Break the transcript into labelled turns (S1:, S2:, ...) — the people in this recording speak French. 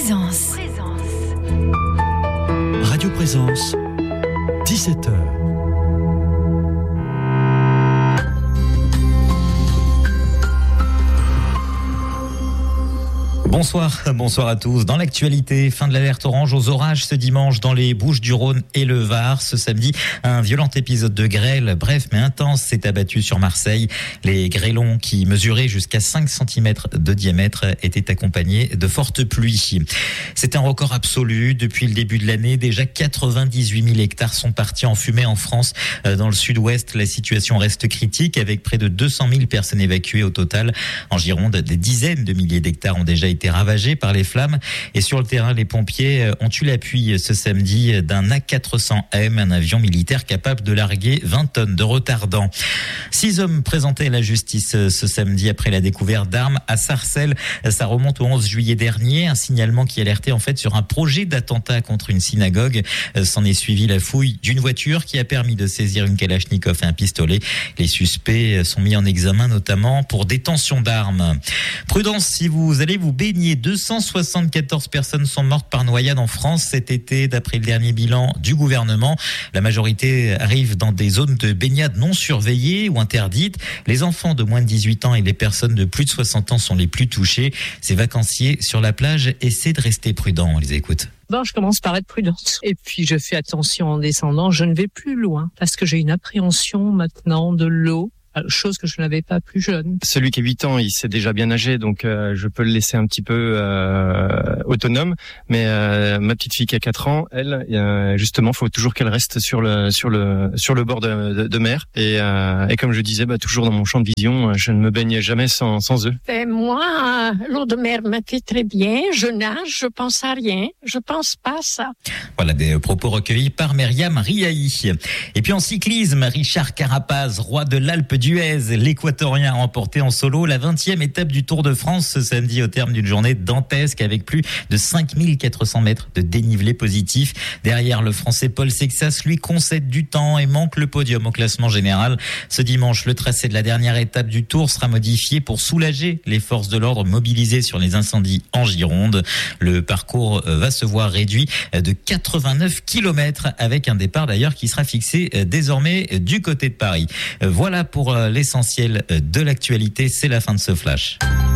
S1: Présence.
S2: Radio Présence, 17h.
S3: Bonsoir à tous. Dans l'actualité, fin de l'alerte orange aux orages ce dimanche dans les Bouches-du-Rhône et le Var. Ce samedi, un violent épisode de grêle, bref mais intense, s'est abattu sur Marseille. Les grêlons qui mesuraient jusqu'à 5 cm de diamètre étaient accompagnés de fortes pluies. C'est un record absolu. Depuis le début de l'année, déjà 98 000 hectares sont partis en fumée en France. Dans le sud-ouest, la situation reste critique avec près de 200 000 personnes évacuées au total. En Gironde, des dizaines de milliers d'hectares ont déjà été ravagés par les flammes. Et sur le terrain, les pompiers ont eu l'appui ce samedi d'un A400M, un avion militaire capable de larguer 20 tonnes de retardant. 6 hommes présentés à la justice ce samedi après la découverte d'armes à Sarcelles. Ça remonte au 11 juillet dernier. Un signalement qui alertait en fait sur un projet d'attentat contre une synagogue. S'en est suivi la fouille d'une voiture qui a permis de saisir une Kalachnikov et un pistolet. Les suspects sont mis en examen notamment pour détention d'armes. Prudence si vous allez vous baigner. 274 personnes sont mortes par noyade en France cet été, d'après le dernier bilan du gouvernement. La majorité arrive dans des zones de baignade non surveillées ou interdites. Les enfants de moins de 18 ans et les personnes de plus de 60 ans sont les plus touchés. Ces vacanciers sur la plage essaient de rester prudents. On les écoute.
S4: Je commence par être prudente. Et puis, je fais attention en descendant. Je ne vais plus loin parce que j'ai une appréhension maintenant de l'eau. Chose que je n'avais pas plus jeune.
S5: Celui qui a 8 ans, il sait déjà bien nager, donc je peux le laisser un petit peu autonome. Mais ma petite fille qui a 4 ans, elle, justement, faut toujours qu'elle reste sur le bord de mer. Et comme je disais, toujours dans mon champ de vision, je ne me baigne jamais sans eux.
S6: Moi, l'eau de mer me fait très bien. Je nage, je pense à rien. Je pense pas à ça.
S3: Voilà des propos recueillis par Myriam Riahi. Et puis en cyclisme, Richard Carapaz, roi de l'Alpe d'Huez, l'équatorien a remporté en solo la 20e étape du Tour de France ce samedi au terme d'une journée dantesque avec plus de 5400 mètres de dénivelé positif. Derrière, le français Paul Sexas lui concède du temps et manque le podium au classement général. Ce dimanche, le tracé de la dernière étape du Tour sera modifié pour soulager les forces de l'ordre mobilisées sur les incendies en Gironde. Le parcours va se voir réduit de 89 km avec un départ d'ailleurs qui sera fixé désormais du côté de Paris. Voilà pour l'essentiel de l'actualité, c'est la fin de ce flash.